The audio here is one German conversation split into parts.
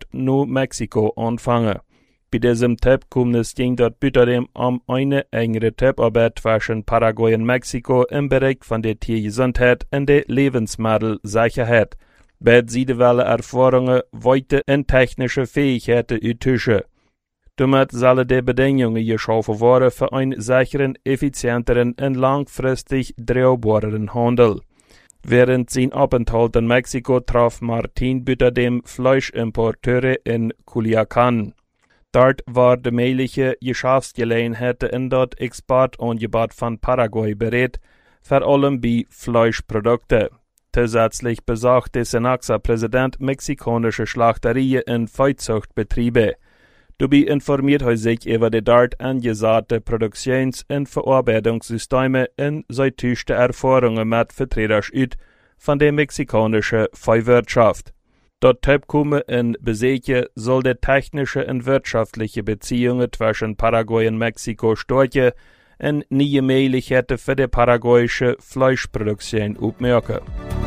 New Mexico anfangen. Bei diesem Tab kommt es dort bütterdem eine engere Tabarbeit zwischen Paraguay und Mexiko im Bereich von der Tiergesundheit und der Lebensmittelsicherheit. Beide wollen Erfahrungen, weite und technische Fähigkeiten utischen. Damit sollen die Bedingungen geschaffen werden für einen sicheren, effizienteren und langfristig tragbareren Handel. Während sein Aufenthalt in Mexiko traf Martin bütterdem Fleischimporteure in Culiacán. Dort war die mögliche Geschäftsgelegenheit in dort Exportangebot von Paraguay bereit, vor allem bei Fleischprodukten. Zusätzlich besucht der Senaxa-Präsident mexikanische Schlachterien und Viehzuchtbetriebe. Dabei informiert er sich über die dort angesatte Produktions- und Verarbeitungssysteme und seine tüchte Erfahrungen mit Vertretern von der mexikanischen Viehwirtschaft. Dort kommen in Besitz soll die technische und wirtschaftliche Beziehungen zwischen Paraguay und Mexiko stärken und neue Möglichkeiten für die paraguayische Fleischproduktion aufmerken.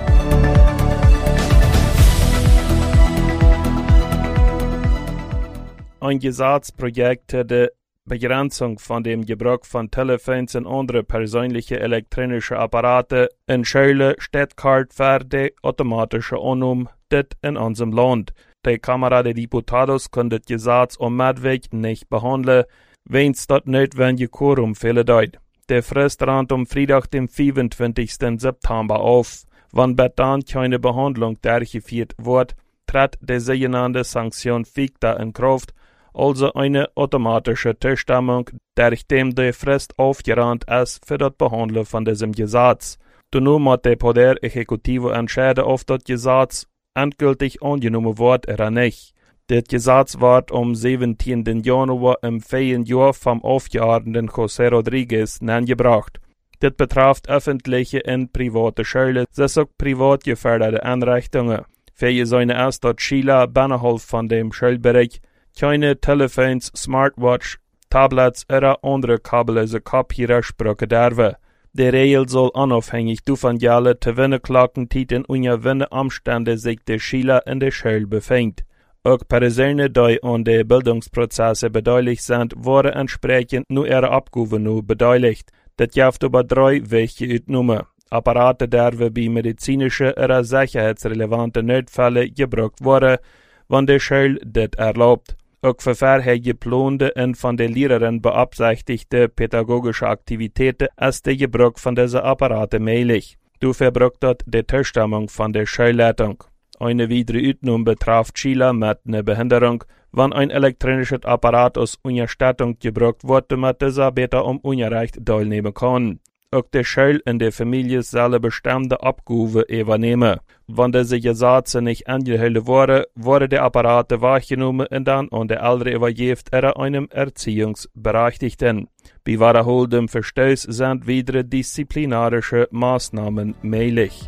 Ein Gesetzprojekt zur Begrenzung von dem Gebrauch von Telefons und andere persönliche elektronische Apparate in Schulen steht kalt für die automatische Annahme in unserem Land. Die Kamera der Diputados kann das Gesetz am Mittwoch nicht behandeln, wenn es das notwendige Quorum fehlt. Der Frist rennt am Freitag, dem 25. September auf. Wenn dann keine Behandlung durchgeführt wird, tritt die sogenannte Sanktion Ficta in Kraft, also eine automatische Zustimmung, nachdem die Frist aufgerannt ist für das Behandeln von diesem Gesetz. Nun muss der Poder Executivo entscheiden, ob das Gesetz endgültig angenommen wird oder nicht. Das Gesetz wird am 17. Januar im Jahr vom Aufgeordneten José Rodríguez angebracht. Das betrifft öffentliche und private Schulen, das auch privat geförderte Einrichtungen. Für seine erste Schüler innerhalb von dem Schulbereich keine Telefons, Smartwatch, Tablets oder andere kabellose Kopierer sprechen dürfen. Die Regel soll unabhängig davon gelten, zu welchen Klockenzeit und unter welchen Umständen sich der Schüler in der Schule befindet. Auch Personen, die an den Bildungsprozessen beteiligt sind, wurden entsprechend nur ihre Abgaben beteiligt. Das gibt aber 3 wichtige Utnahmen. Apparate dürfen bei medizinischen oder sicherheitsrelevanten Notfällen gebraucht werden, wenn die Schule das erlaubt. Auch für vorher geplante und von der Lehrerin beabsichtigte pädagogische Aktivitäten ist der Gebrauch von diesen Apparaten möglich. Dafür braucht dort die Zustimmung von der Schulleitung. Eine weitere Utnahme betrifft Schüler mit einer Behinderung. Wenn ein elektronisches Apparat aus Unterstattung gebraucht wird, damit dieser besser am Unterricht teilnehmen kann. Auch die Schule und die Familie sollen bestimmte Abgaben übernehmen. Wenn diese Gesetze nicht angehalten wurden die Apparate wahrgenommen und dann an die Eltern übergeben oder einem Erziehungsberechtigten. Bei wiederholtem Verstoß sind weitere disziplinarische Maßnahmen möglich.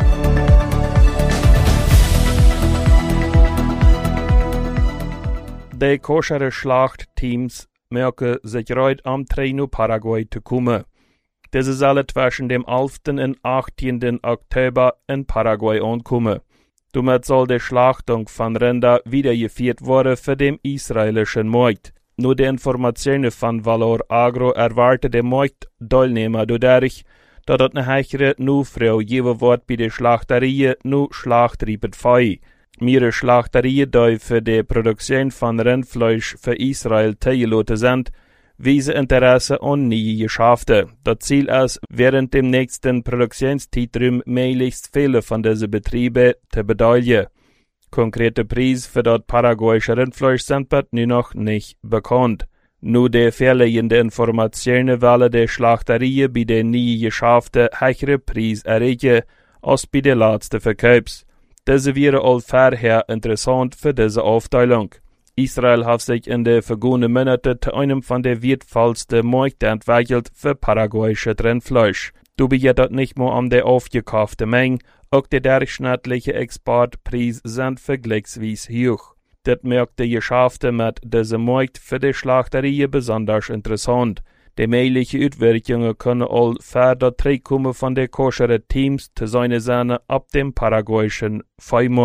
Die koschere Schlachtteams merken sich heute am Trainer Paraguay zu kommen. Diese sollen zwischen dem 11. und 18. Oktober in Paraguay ankommen. Damit soll die Schlachtung von Rinder wiedergeführt werden für den israelischen Markt. Nur die Informationen von Valor Agro erwartet der Marktteilnehmer dadurch, dass es eine höhere Nachfrage geben wird bei den Schlachterien nur Schlachtriebet Vieh. Mehrere Schlachterien, die für die Produktion von Rindfleisch für Israel zugelassen sind, wiesen Interesse an neue Geschäfte. Das Ziel ist, während dem nächsten Produktionszeitraum möglichst viele von diesen Betrieben zu beteiligen. Konkrete Preise für das paraguayische Rindfleisch sind nur noch nicht bekannt. Nur die fehlenden Informationen wollen die Schlachterien bei den neuen Geschäften höhere Preise erreichen als bei den letzten Verkaufs. Diese wäre all vorher interessant für diese Aufteilung. Israel hat sich in den vergangenen Monaten zu einem von der wertvollsten Märkten entwickelt für paraguayisches Rindfleisch. Dabei geht es nicht nur um die aufgekaufte Menge, auch der durchschnittliche Exportpreis sind vergleichsweise hoch. Das macht die Geschäfte mit diesem Markt für die Schlachterien besonders interessant. Die möglichen Auswirkungen können all für das Zurückkommen von den koscheren Teams zu seinen Sahne ab dem paraguayischen Viehmarkt.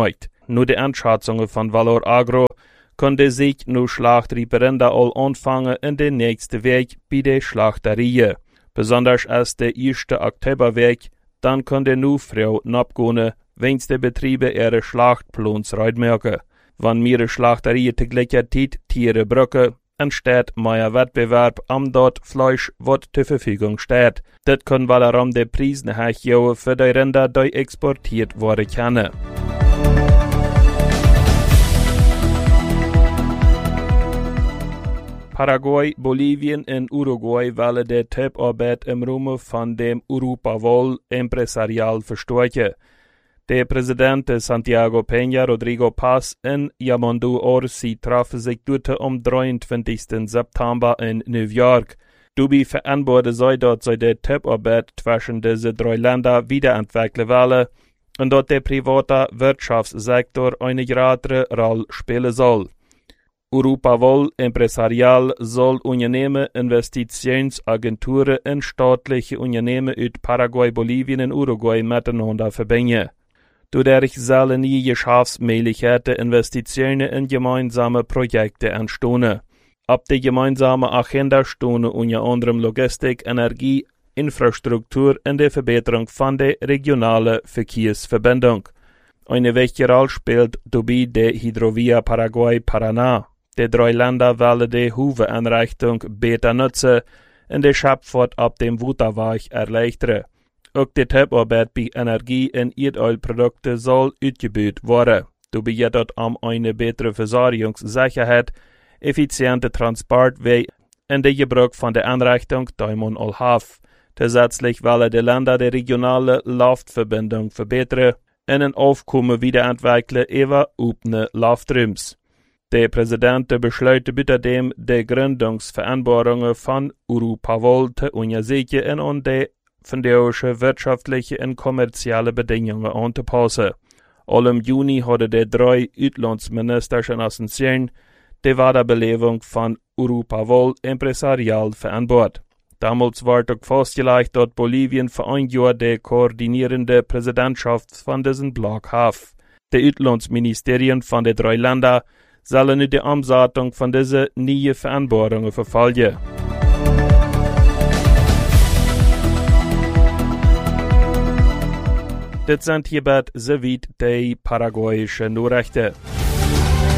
Nur die Anschatzungen von Valor Agro konnte sich nu Schlachtreferenda all anfangen in den nächsten Weg bei der Schlachterie. Besonders als der 1. Oktoberweg, dann konnte nu Frau abgehen, wenn die Betriebe ihre Schlachtplans reitmerken. Wann mir Schlachterie te gleicher Zeit Tiere brücke, entsteht mehr Wettbewerb am dort Fleisch, was zur Verfügung steht. Das kann warum der Preisen hochjauen für die Rinder, die exportiert worden können. Paraguay, Bolivien und Uruguay wollen die Typarbeit im Rahmen von dem Europa-Wahl empresarial verstärken. Der Präsident Santiago Peña Rodrigo Paz und Yamandu Orsi trafen sich dort am 23. September in New York. Dabei vereinbarte sie, dass sie die Typarbeit zwischen diesen drei Ländern wiederentwickeln wollen und dass der private Wirtschaftssektor eine größere Rolle spielen soll. Europa-Wahl empresarial soll Unternehmen, Investitionsagenturen und staatliche Unternehmen aus Paraguay, Bolivien und Uruguay miteinander verbinden. Dadurch sollen nie Geschäftsmöglichkeiten, Investitionen in gemeinsame Projekte entstehen. Ab der gemeinsamen Agenda stehen unter anderem Logistik, Energie, Infrastruktur und die Verbesserung von der regionalen Verkehrsverbindung. Eine wichtige Rolle spielt dabei die Hydrovia Paraguay-Paraná. Die drei Länder wollen die Hufeneinrichtung besser nutzen und die Schifffahrt ab dem Wasserweg erleichtern. Auch die Typarbeit bei Energie- und Erdölprodukten soll ausgebaut werden. Dabei geht es um eine bessere Versorgungssicherheit, effiziente Transportwege und den Gebrauch von der Einrichtung, die man all hat. Zusätzlich wollen die Länder die regionale Luftverbindung verbessern und ein Aufkommen wiederentwickeln über offene Luftrums. Der Präsident beschloss außerdem die Gründungsvereinbarungen von Europa-Wahl zu untersuchen und die fundierliche wirtschaftliche und kommerzielle Bedingungen anzupassen. All im Juni hatten die drei Auslandsminister in Asunción die Wiederbelebung von Europa-Wahl empresarial vereinbart. Damals war auch festgelegt, dass Bolivien für ein Jahr die koordinierende Präsidentschaft von diesem Block hat. Die Auslandsministerien von den drei Ländern sollen nun die Umsetzung von diesen neuen Vereinbarungen verfolgen. Das sind hierbei soweit die paraguayischen Nachrichten.